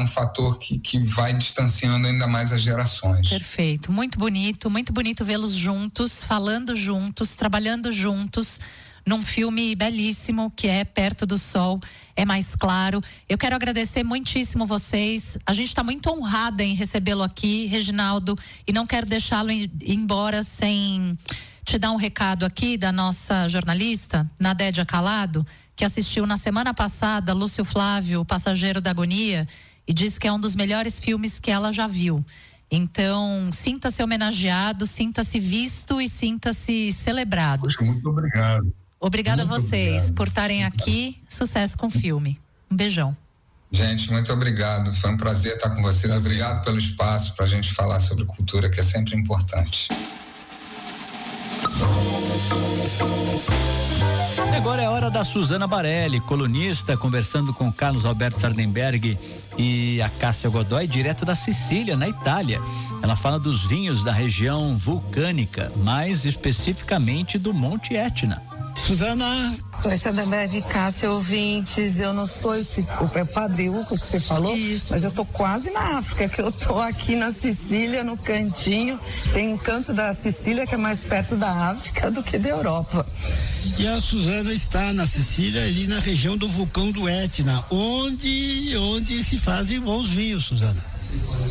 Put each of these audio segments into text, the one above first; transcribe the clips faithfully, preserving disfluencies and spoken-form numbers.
fator que, que vai distanciando ainda mais as gerações. Perfeito, muito bonito, muito bonito vê-los juntos, falando juntos, trabalhando juntos, num filme belíssimo que é Perto do Sol, é mais claro. Eu quero agradecer muitíssimo vocês. A gente está muito honrada em recebê-lo aqui, Reginaldo, e não quero deixá-lo ir embora sem te dar um recado aqui da nossa jornalista, Nadédia Calado, que assistiu na semana passada Lúcio Flávio, O Passageiro da Agonia, e disse que é um dos melhores filmes que ela já viu. Então, sinta-se homenageado, sinta-se visto e sinta-se celebrado. Poxa, muito obrigado. Obrigada muito a vocês obrigado. por estarem aqui. Sucesso com o filme. Um beijão. Gente, muito obrigado. Foi um prazer estar com vocês. Obrigado pelo espaço para a gente falar sobre cultura, que é sempre importante. Agora é hora da Suzana Barelli, colunista, conversando com Carlos Alberto Sardenberg e a Cássia Godoy, direto da Sicília, na Itália. Ela fala dos vinhos da região vulcânica, mais especificamente do Monte Etna. Suzana. Oi, Sardenberg, Cássia, ouvintes, eu não sou esse, o Padre Uco que você falou, Isso. mas eu tô quase na África, que eu tô aqui na Sicília, no cantinho, tem um canto da Sicília que é mais perto da África do que da Europa. E a Suzana está na Sicília, ali na região do vulcão do Etna, onde, onde se fazem bons vinhos, Suzana.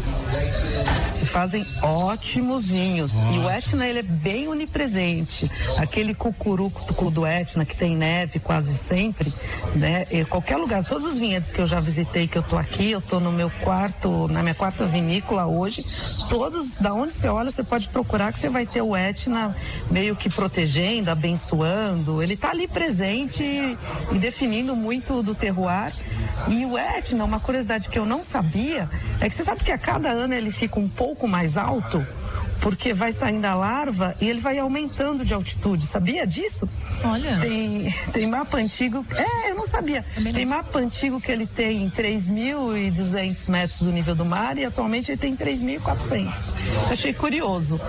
Se fazem ótimos vinhos. Ótimo. E o Etna, ele é bem onipresente. Aquele cucuruco do Etna, que tem neve quase sempre, né? E qualquer lugar, todos os vinhedos que eu já visitei, que eu tô aqui, eu tô no meu quarto, na minha quarta vinícola hoje, todos, da onde você olha, você pode procurar que você vai ter o Etna meio que protegendo, abençoando. Ele tá ali presente e, e definindo muito do terroir. E o Etna, uma curiosidade que eu não sabia, é que você sabe que a cada ano ele fica um pouco mais alto, porque vai saindo a larva e ele vai aumentando de altitude. Sabia disso? Olha. Tem, tem mapa antigo. É, eu não sabia. Tem mapa antigo que ele tem três mil e duzentos metros do nível do mar e atualmente ele tem três mil e quatrocentos. Achei curioso.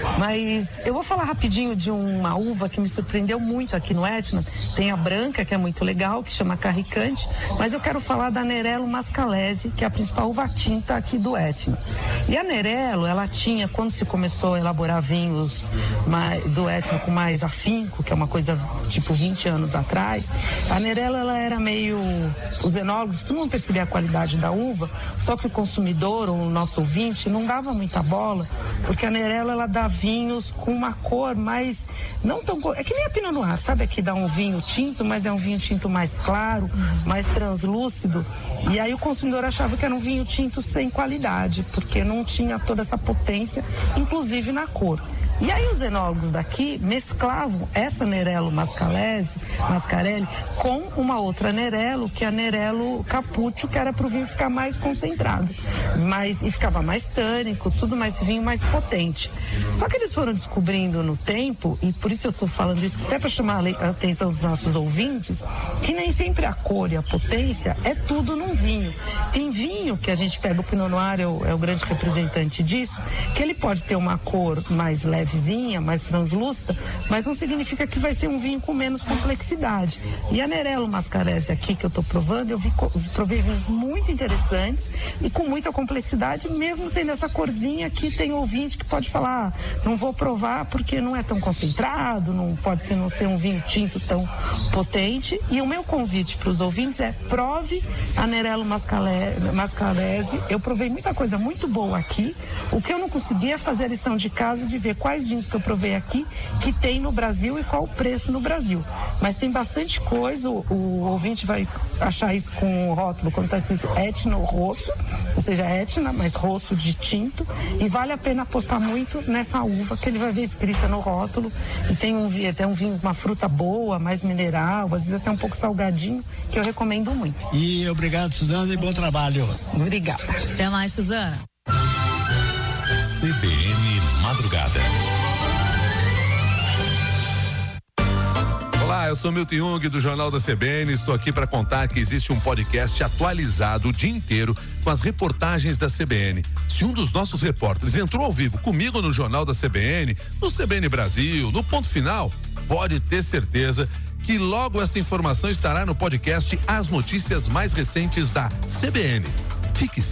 Mas eu vou falar rapidinho de uma uva que me surpreendeu muito aqui no Etna. Tem a branca, que é muito legal, que chama Carricante, mas eu quero falar da Nerello Mascalese, que é a principal uva tinta aqui do Etna. E a Nerello, ela tinha, quando se começou começou a elaborar vinhos mais, do Etna com mais afinco, que é uma coisa tipo vinte anos atrás, a Nerello, ela era meio, os enólogos, tu não percebia a qualidade da uva, só que o consumidor, ou o nosso ouvinte, não dava muita bola, porque a Nerello, ela dá vinhos com uma cor mais, não tão, é que nem a Pinot Noir, sabe, aqui dá um vinho tinto, mas é um vinho tinto mais claro, mais translúcido, e aí o consumidor achava que era um vinho tinto sem qualidade, porque não tinha toda essa potência, inclusive na cor. E aí os enólogos daqui mesclavam essa Nerello Mascalese, Mascarelli com uma outra Nerello, que é a Nerello Capuccio, que era para o vinho ficar mais concentrado, mais, e ficava mais tânico, tudo mais, vinho mais potente. Só que eles foram descobrindo no tempo, e por isso eu estou falando isso, até para chamar a atenção dos nossos ouvintes, que nem sempre a cor e a potência é tudo num vinho. Tem vinho que a gente pega, o Pinot Noir é o, é o grande representante disso, que ele pode ter uma cor mais leve, vizinha, mais translúcida, mas não significa que vai ser um vinho com menos complexidade. E a Nerello Mascalese aqui que eu estou provando, eu vi, provei vinhos muito interessantes e com muita complexidade, mesmo tendo essa corzinha que tem ouvinte que pode falar, ah, não vou provar porque não é tão concentrado, não pode ser, não ser um vinho tinto tão potente. E o meu convite para os ouvintes é: prove a Nerello Mascalese. Eu provei muita coisa muito boa aqui. O que eu não consegui é fazer a lição de casa de ver quais vinhos que eu provei aqui que tem no Brasil e qual o preço no Brasil. Mas tem bastante coisa, o, o ouvinte vai achar isso com o rótulo quando está escrito Etna Rosso, ou seja, Etna, mas rosso de tinto, e vale a pena apostar muito nessa uva que ele vai ver escrita no rótulo, e tem um, até um vinho, uma fruta boa, mais mineral, às vezes até um pouco salgadinho, que eu recomendo muito. E obrigado, Suzana, e bom trabalho. Obrigada. Até mais, Suzana. C B N Madrugada. Olá, eu sou Milton Jung do Jornal da C B N. Estou aqui para contar que existe um podcast atualizado o dia inteiro com as reportagens da C B N. Se um dos nossos repórteres entrou ao vivo comigo no Jornal da C B N, no C B N Brasil, no Ponto Final, pode ter certeza que logo essa informação estará no podcast As Notícias Mais Recentes da C B N. Fique